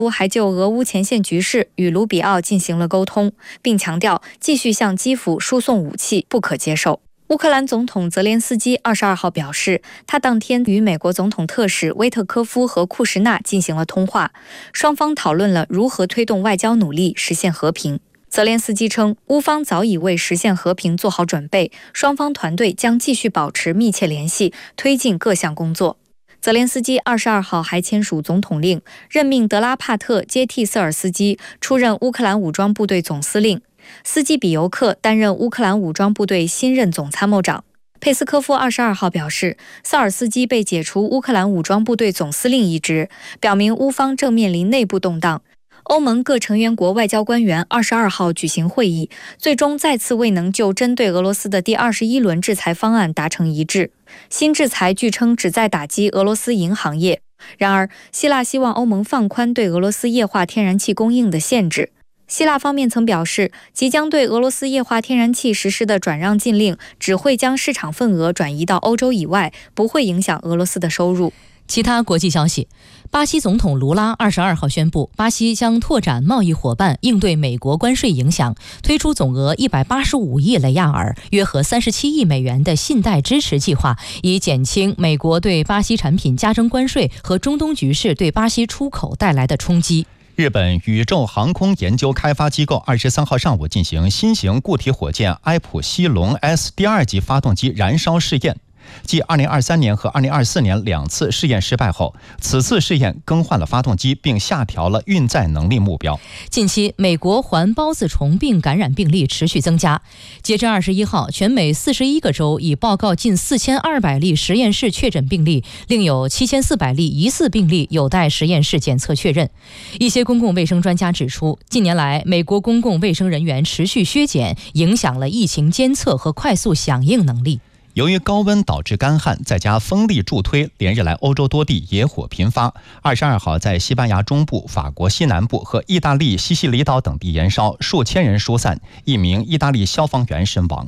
乌还就俄乌前线局势与卢比奥进行了沟通，并强调继续向基辅输送武器不可接受。乌克兰总统泽连斯基22号表示，他当天与美国总统特使威特科夫和库什纳进行了通话，双方讨论了如何推动外交努力实现和平。泽连斯基称，乌方早已为实现和平做好准备，双方团队将继续保持密切联系，推进各项工作。泽连斯基22号还签署总统令，任命德拉帕特接替瑟尔斯基出任乌克兰武装部队总司令，斯基比尤克担任乌克兰武装部队新任总参谋长。佩斯科夫22号表示，瑟尔斯基被解除乌克兰武装部队总司令一职，表明乌方正面临内部动荡。欧盟各成员国外交官员22号举行会议，最终再次未能就针对俄罗斯的第21轮制裁方案达成一致。新制裁据称旨在打击俄罗斯银行业，然而希腊希望欧盟放宽对俄罗斯液化天然气供应的限制。希腊方面曾表示，即将对俄罗斯液化天然气实施的转让禁令只会将市场份额转移到欧洲以外，不会影响俄罗斯的收入。 其他国际消息，巴西总统卢拉22号宣布，巴西将拓展贸易伙伴，应对美国关税影响，推出总额185亿雷亚尔（约合37亿美元）的信贷支持计划，以减轻美国对巴西产品加征关税和中东局势对巴西出口带来的冲击。 日本宇宙航空研究开发机构23号上午进行新型固体火箭埃普西龙 S 第2级发动机燃烧试验。继2023年和2024年2次试验失败后，此次试验更换了发动机，并下调了运载能力目标。 近期，美国环孢子虫病感染病例持续增加。截至21号，全美41个州已报告近4200例实验室确诊病例，另有7400例疑似病例有待实验室检测确认。一些公共卫生专家指出，近年来美国公共卫生人员持续削减，影响了疫情监测和快速响应能力。 由于高温导致干旱，再加风力助推，连日来欧洲多地野火频发。22号在西班牙中部、法国西南部和意大利西西里岛等地燃烧，数千人疏散，1名意大利消防员身亡。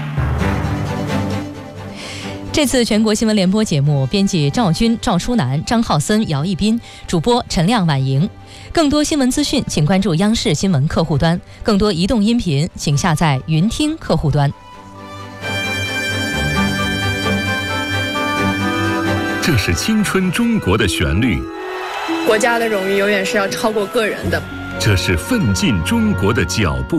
这次全国新闻联播节目，编辑赵军、赵书南、张浩森、姚一斌，主播陈亮、婉莹。更多新闻资讯，请关注央视新闻客户端；更多移动音频，请下载云听客户端。 这是青春中国的旋律， 国家的荣誉永远是要超过个人的。 这是奋进中国的脚步。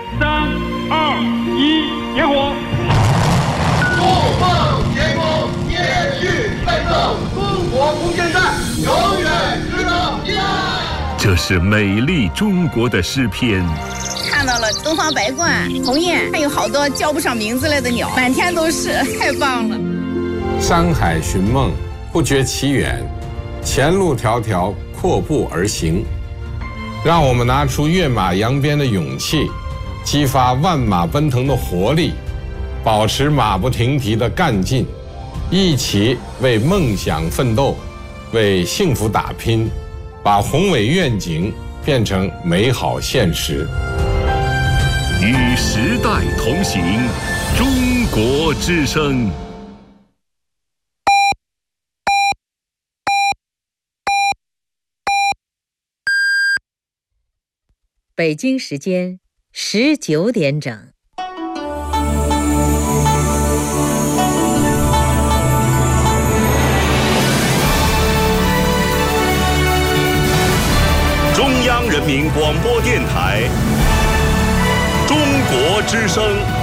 3、2、1，点火！ 不放前功，延续奋斗，中国不现代，永远值得依赖。 这是美丽中国的诗篇。 看到了东方白鹳、鸿雁，还有好多叫不上名字来的鸟，满天都是，太棒了。 山海寻梦，不觉其远，前路迢迢，阔步而行。让我们拿出跃马扬鞭的勇气，激发万马奔腾的活力，保持马不停蹄的干劲，一起为梦想奋斗，为幸福打拼，把宏伟愿景变成美好现实。 与时代同行，中国之声。 北京时间19点整。 中央人民广播电台，中国之声。